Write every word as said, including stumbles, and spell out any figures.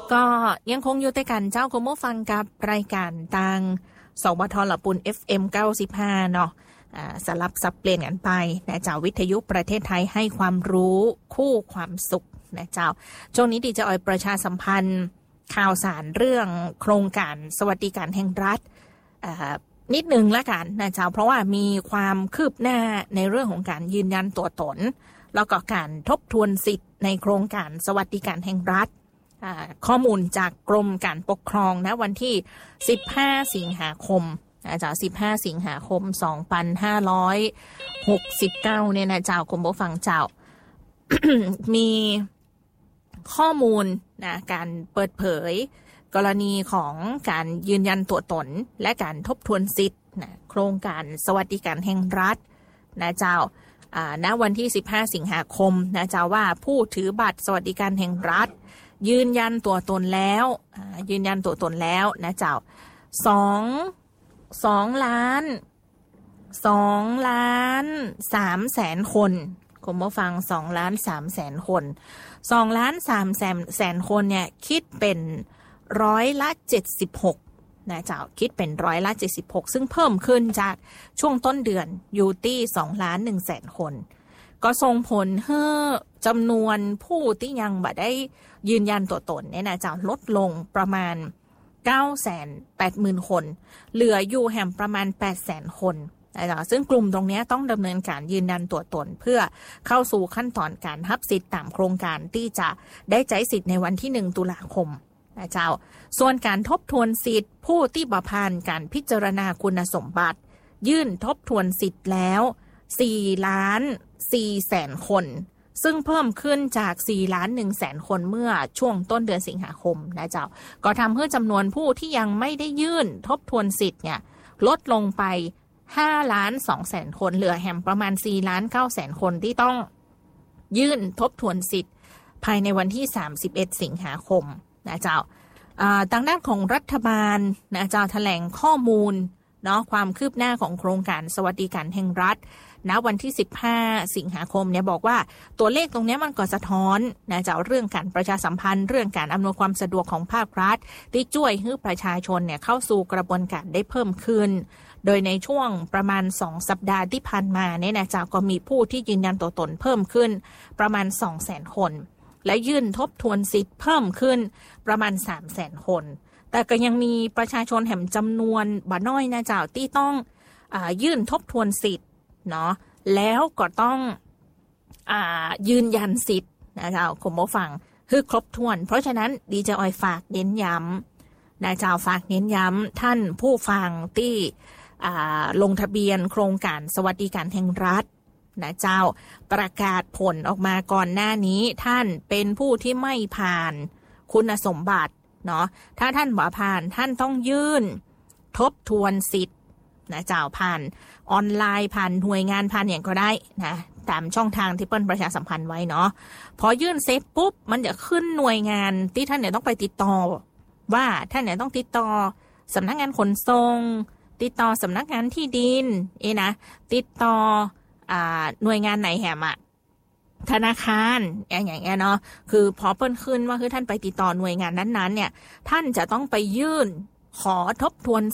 ก็ยังคงอยู่ด้วยกันเจ้าคุณผู้ฟังกับรายการต่างสวทละปุน เอฟ เอ็ม เก้าสิบห้าเนาะอ่าสลับสับเปลี่ยนกันไปนะเจ้าวิทยุประเทศไทยให้ความรู้คู่ความสุขนะเจ้าช่วงนี้ดีจะออยประชาสัมพันธ์ข่าวสารเรื่องโครงการสวัสดิการแห่งรัฐอ่านิดนึงละกันนะเจ้าเพราะว่ามีความคืบหน้าในเรื่องของการยืนยันตัวตนแล้วก็การทบทวนสิทธิ์ในโครงการสวัสดิการแห่งรัฐข้อมูลจากกรมการปกครองนะวันที่สิบห้าสิงหาคมนะเจ้าสิบห้าสิงหาคมสองพันห้าร้อยหกสิบเก้าเนี่ยนะเจ้าคุณผู้ฟังเจ้า มีข้อมูลนะการเปิดเผยกรณีของการยืนยันตัวตนและการทบทวนสิทธิ์นะโครงการสวัสดิการแห่งรัฐนะเจ้าอ่าณวันที่สิบห้าสิงหาคมนะเจ้าว่าผู้ถือบัตรสวัสดิการแห่งรัฐยืนยันตัวตนแล้วยืนยันตัวตนแล้วนะเจ้าสองสองล้านสองล้านสามแสนคนคุณผู้ฟังสองล้านสามแสนคนสองล้านสามแสนแสนคนเนี่ยคิดเป็นร้อยละเจ็ดสิบหกนะเจ้าคิดเป็นร้อยละเจ็ดสิบหกซึ่งเพิ่มขึ้นจากช่วงต้นเดือนอยู่ที่สองล้านหนึ่งแสนคนก็ส่งผลให้จำนวนผู้ที่ยังบ่ได้ยืนยันตัวตนเนี่ยนะเจ้าลดลงประมาณ เก้าแสนแปดหมื่น คนเหลืออยู่แห่งประมาณ แปดแสน คนนะเจ้าซึ่งกลุ่มตรงนี้ต้องดำเนินการยืนยันตัวตนเพื่อเข้าสู่ขั้นตอนการรับสิทธิ์ตามโครงการที่จะได้ใช้สิทธิ์ในวันที่หนึ่งตุลาคมนะเจ้าส่วนการทบทวนสิทธิ์ผู้ที่บ่ผ่านการพิจารณาคุณสมบัติยื่นทบทวนสิทธิ์แล้วสี่ล้านสี่แสนคนซึ่งเพิ่มขึ้นจากสี่ล้านหนึ่งแสนคนเมื่อช่วงต้นเดือนสิงหาคมนะเจ้าก็ทำให้จำนวนผู้ที่ยังไม่ได้ยื่นทบทวนสิทธิ์เนี่ยลดลงไปห้าล้านสองแสนคนเหลือแห่งประมาณสี่ล้านเก้าแสนคนที่ต้องยื่นทบทวนสิทธิ์ภายในวันที่สามสิบเอ็ดสิงหาคมนะเจ้าทางด้านของรัฐบาลนะเจ้าแถลงข้อมูลเนาะความคืบหน้าของโครงการสวัสดิการแห่งรัฐณวันที่สิบห้าสิงหาคมเนี่ยบอกว่าตัวเลขตรงนี้มันก็สะท้อนนะจากเรื่องการประชาสัมพันธ์เรื่องการอำนวยความสะดวกของภาครัฐที่ช่วยให้ประชาชนเนี่ยเข้าสู่กระบวนการได้เพิ่มขึ้นโดยในช่วงประมาณสองสัปดาห์ที่ผ่านมาเนี่ยนะจากก็มีผู้ที่ยืนยันตัวตนเพิ่มขึ้นประมาณ สองแสน คนและยื่นทบทวนสิทธิ์เพิ่มขึ้นประมาณ สามแสน คนแต่ก็ยังมีประชาชนแห่งจำนวนบ่น้อยนะเจ้าที่ต้องอ่ายื่นทบทวนสิทธิ์เนาะแล้วก็ต้องอ่ายืนยันสิทธิ์นะเจ้าคุณผู้ฟังคือครบถ้วนเพราะฉะนั้นดีเจออยฝากเน้นย้ำนะเจ้าฝากเน้นย้ำท่านผู้ฟังที่อ่าลงทะเบียนโครงการสวัสดิการแห่งรัฐนะเจ้าประกาศผลออกมาก่อนหน้านี้ท่านเป็นผู้ที่ไม่ผ่านคุณสมบัติเนาะถ้าท่านบ่ผ่านท่านต้องยื่นทบทวนสิทธิ์นะเจ้าผ่านออนไลน์ผ่านหน่วยงานผ่านอย่างก็ได้นะตามช่องทางที่เปิ้ลประชาสัมพันธ์ไว้เนาะพอยื่นเสร็จปุ๊บมันจะขึ้นหน่วยงานที่ท่านเนี่ยต้องไปติดต่อว่าท่านเนี่ยต้องติดต่อสำนักงานขนส่งติดต่อสำนักงานที่ดินเอ้นะติดต่ออ่าหน่วยงานไหนแหมอะธนาคารอย่างเงี้ยเนาะคือพอเปิ้ลขึ้นว่าคือท่านไปติดต่อหน่วยงานนั้นๆเนี่ยท่านจะต้องไปยื่นขอทบทวน